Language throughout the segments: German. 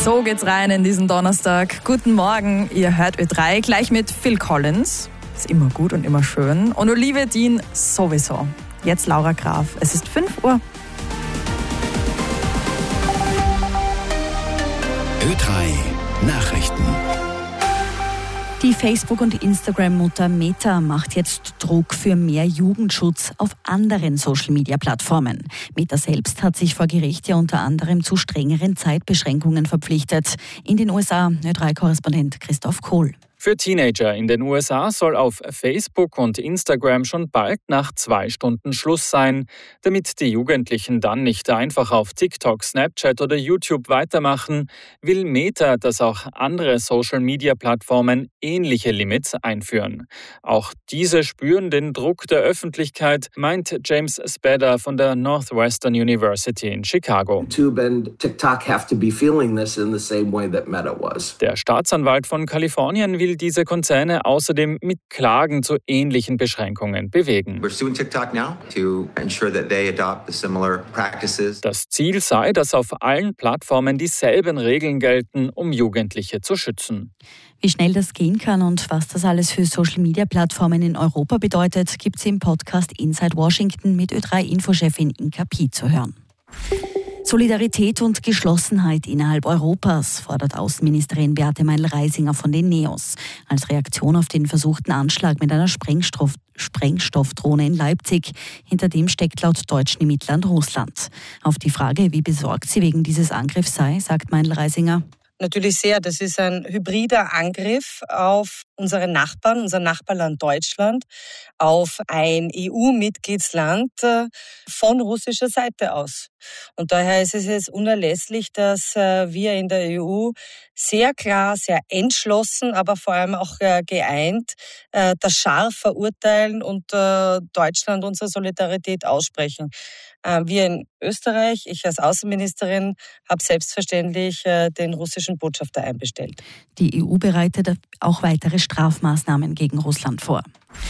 So geht's rein in diesen Donnerstag. Guten Morgen, ihr hört Ö3 gleich mit Phil Collins. Ist immer gut und immer schön. Und Olivia Dean sowieso. Jetzt Laura Graf. Es ist 5 Uhr. Ö3 Nachrichten. Die Facebook- und Instagram-Mutter Meta macht jetzt Druck für mehr Jugendschutz auf anderen Social-Media-Plattformen. Meta selbst hat sich vor Gericht ja unter anderem zu strengeren Zeitbeschränkungen verpflichtet. In den USA, Ö3-Korrespondent Christoph Kohl. Für Teenager in den USA soll auf Facebook und Instagram schon bald nach 2 Stunden Schluss sein. Damit die Jugendlichen dann nicht einfach auf TikTok, Snapchat oder YouTube weitermachen, will Meta, dass auch andere Social-Media-Plattformen ähnliche Limits einführen. Auch diese spüren den Druck der Öffentlichkeit, meint James Spader von der Northwestern University in Chicago. YouTube and TikTok have to be feeling this in the same way that Meta was. Der Staatsanwalt von Kalifornien will diese Konzerne außerdem mit Klagen zu ähnlichen Beschränkungen bewegen. We're suing TikTok now to ensure that they adopt the similar practices. Das Ziel sei, dass auf allen Plattformen dieselben Regeln gelten, um Jugendliche zu schützen. Wie schnell das gehen kann und was das alles für Social-Media-Plattformen in Europa bedeutet, gibt es im Podcast Inside Washington mit Ö3-Infochefin Inka Pi zu hören. Solidarität und Geschlossenheit innerhalb Europas, fordert Außenministerin Beate Meindl-Reisinger von den NEOS. Als Reaktion auf den versuchten Anschlag mit einer Sprengstoffdrohne in Leipzig. Hinter dem steckt laut deutschen Ermittlern Russland. Auf die Frage, wie besorgt sie wegen dieses Angriffs sei, sagt Meindl-Reisinger: Natürlich sehr. Das ist ein hybrider Angriff auf unsere Nachbarn, unser Nachbarland Deutschland, auf ein EU-Mitgliedsland von russischer Seite aus. Und daher ist es jetzt unerlässlich, dass wir in der EU sehr klar, sehr entschlossen, aber vor allem auch geeint das scharf verurteilen und Deutschland unsere Solidarität aussprechen. Wir in Österreich, ich als Außenministerin, habe selbstverständlich den russischen Botschafter einbestellt. Die EU bereitet auch weitere Strafmaßnahmen gegen Russland vor.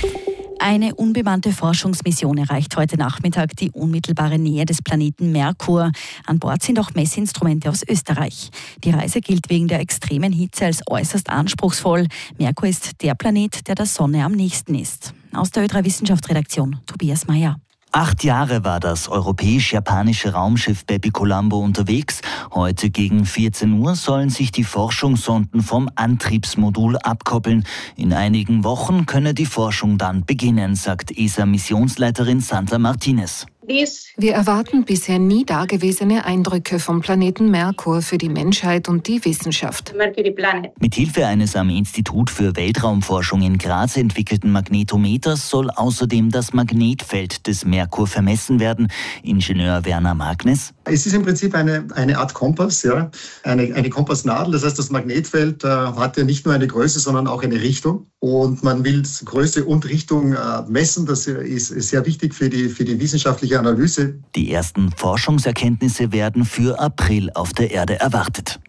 Eine unbemannte Forschungsmission erreicht heute Nachmittag die unmittelbare Nähe des Planeten Merkur. An Bord sind auch Messinstrumente aus Österreich. Die Reise gilt wegen der extremen Hitze als äußerst anspruchsvoll. Merkur ist der Planet, der der Sonne am nächsten ist. Aus der Ö3 Wissenschaftsredaktion, Tobias Mayer. 8 Jahre war das europäisch-japanische Raumschiff Bepi Colombo unterwegs. Heute gegen 14 Uhr sollen sich die Forschungssonden vom Antriebsmodul abkoppeln. In einigen Wochen könne die Forschung dann beginnen, sagt ESA-Missionsleiterin Sandra Martinez. Wir erwarten bisher nie dagewesene Eindrücke vom Planeten Merkur für die Menschheit und die Wissenschaft. Mithilfe eines am Institut für Weltraumforschung in Graz entwickelten Magnetometers soll außerdem das Magnetfeld des Merkur vermessen werden. Ingenieur Werner Magnes: Es ist im Prinzip eine Art Kompass, ja? eine Kompassnadel. Das heißt, das Magnetfeld hat ja nicht nur eine Größe, sondern auch eine Richtung. Und man will Größe und Richtung messen. Das ist sehr wichtig für die wissenschaftliche Analyse. Die ersten Forschungserkenntnisse werden für April auf der Erde erwartet.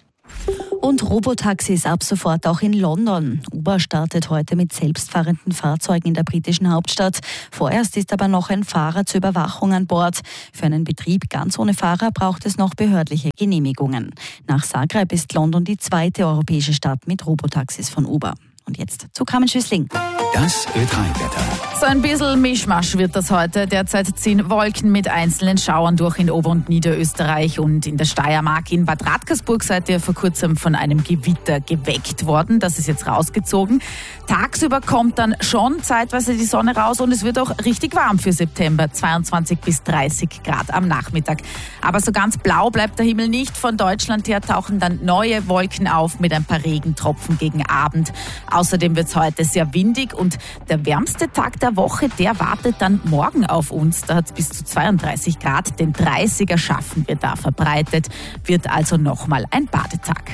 Und Robotaxis ab sofort auch in London. Uber startet heute mit selbstfahrenden Fahrzeugen in der britischen Hauptstadt. Vorerst ist aber noch ein Fahrer zur Überwachung an Bord. Für einen Betrieb ganz ohne Fahrer braucht es noch behördliche Genehmigungen. Nach Zagreb ist London die zweite europäische Stadt mit Robotaxis von Uber. Und jetzt zu Carmen Schüssling. Das Ö3-Wetter. So ein bisschen Mischmasch wird das heute. Derzeit ziehen Wolken mit einzelnen Schauern durch in Ober- und Niederösterreich und in der Steiermark. In Bad Radkersburg seid ihr vor kurzem von einem Gewitter geweckt worden. Das ist jetzt rausgezogen. Tagsüber kommt dann schon zeitweise die Sonne raus und es wird auch richtig warm für September. 22 bis 30 Grad am Nachmittag. Aber so ganz blau bleibt der Himmel nicht. Von Deutschland her tauchen dann neue Wolken auf mit ein paar Regentropfen gegen Abend. Außerdem wird es heute sehr windig und der wärmste Tag der Woche, der wartet dann morgen auf uns. Da hat es bis zu 32 Grad. Den 30er schaffen wir da verbreitet. Wird also nochmal ein Badetag.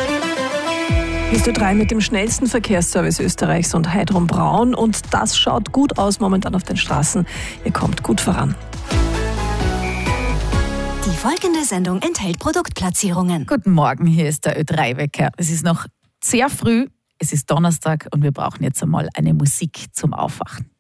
Bist du 3 mit dem schnellsten Verkehrsservice Österreichs und Heidrun Braun. Und das schaut gut aus momentan auf den Straßen. Ihr kommt gut voran. Die folgende Sendung enthält Produktplatzierungen. Guten Morgen, hier ist der Ö3-Wecker. Es ist noch sehr früh. Es ist Donnerstag und wir brauchen jetzt einmal eine Musik zum Aufwachen.